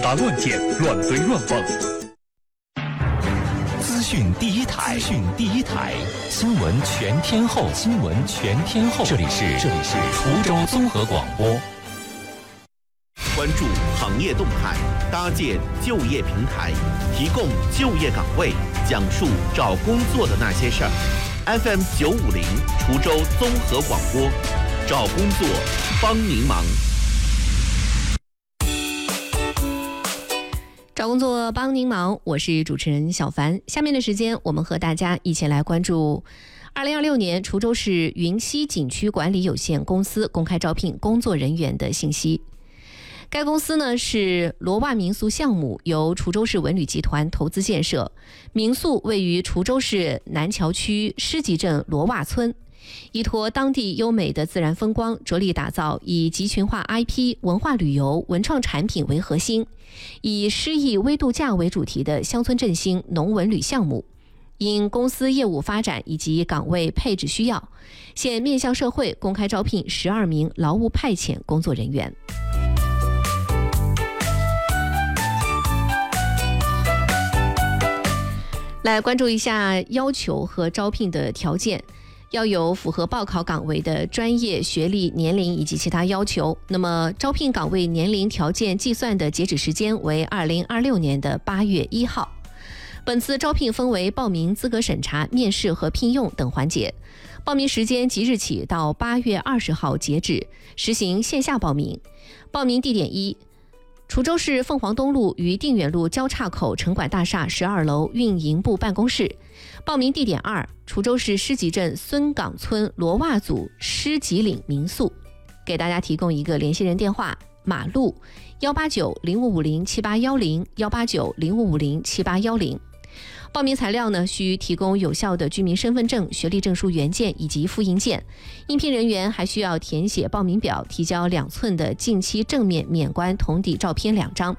打乱建，乱追乱放。 资讯第一台，新闻全天候，这里是滁州综合广播。 关注行业动态，搭建就业平台，提供就业岗位，讲述找工作的那些事儿。FM 950滁州综合广播，找工作帮您忙。 找工作帮您忙，我是主持人小凡。下面的时间，我们和大家一起来关注2026年滁州市云溪景区管理有限公司公开招聘工作人员的信息。该公司呢是罗袜民宿项目，由滁州市文旅集团投资建设，民宿位于滁州市南桥区施集镇罗袜村，依托当地优美的自然风光，着力打造以集群化 IP、文化旅游、文创产品为核心，以诗意微度假为主题的乡村振兴农文旅项目。因公司业务发展以及岗位配置需要，现面向社会公开招聘12名劳务派遣工作人员。来关注一下要求和招聘的条件，要有符合报考岗位的专业、学历、年龄以及其他要求。那么招聘岗位年龄条件计算的截止时间为2026年的8月1号。本次招聘分为报名、资格审查、面试和聘用等环节。报名时间即日起到8月20号截止，实行线下报名。报名地点一：滁州市凤凰东路与定远路交叉口城管大厦12楼运营部办公室。报名地点二：滁州市施集镇孙岗村罗袜组施集岭民宿。给大家提供一个联系人电话：马路18905507810，18905507810。报名材料呢，需提供有效的居民身份证、学历证书原件以及复印件。应聘人员还需要填写报名表，提交2寸的近期正面免冠同底照片2张。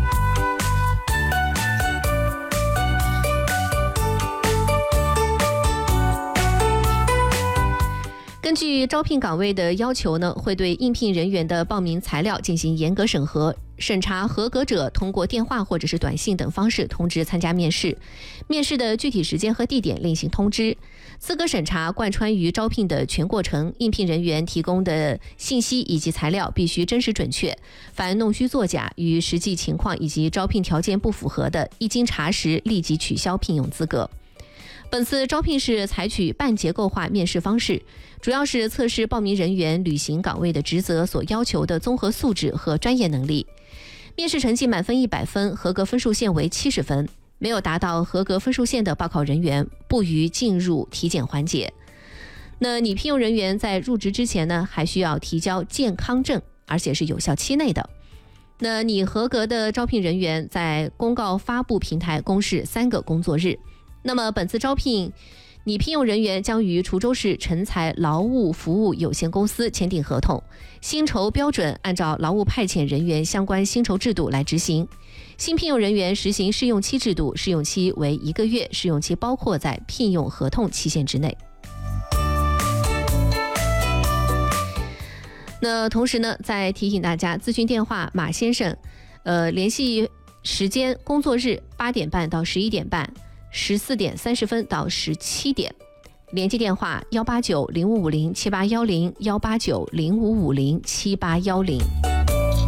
根据招聘岗位的要求呢，会对应聘人员的报名材料进行严格审核，审查合格者通过电话或者是短信等方式通知参加面试，面试的具体时间和地点另行通知。资格审查贯穿于招聘的全过程，应聘人员提供的信息以及材料必须真实准确，凡弄虚作假、与实际情况以及招聘条件不符合的，一经查实立即取消聘用资格。本次招聘是采取半结构化面试方式，主要是测试报名人员履行岗位的职责所要求的综合素质和专业能力。面试成绩满分100分，合格分数线为70分，没有达到合格分数线的报考人员不予进入体检环节。那你聘用人员在入职之前呢，还需要提交健康证，而且是有效期内的。那你合格的招聘人员在公告发布平台公示3个工作日。那么本次招聘，你聘用人员将与滁州市成才劳务服务有限公司签订合同，薪酬标准按照劳务派遣人员相关薪酬制度来执行。新聘用人员实行试用期制度，试用期为1个月，试用期包括在聘用合同期限之内。那同时呢，再提醒大家，咨询电话马先生，联系时间工作日8点半到11点半。14点30分到17点，联系电话18905507810，18905507810。